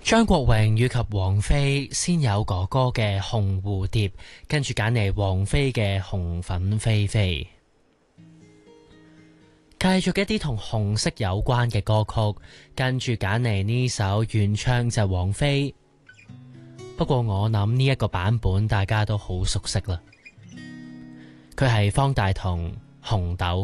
張國榮以及王菲先有哥哥嘅紅蝴蝶，跟住揀嚟王菲嘅紅粉飛飛。繼續一啲同紅色有關嘅歌曲，跟住揀嚟呢首原唱就王菲，不過我諗呢一個版本大家都好熟悉啦，佢係方大同紅豆。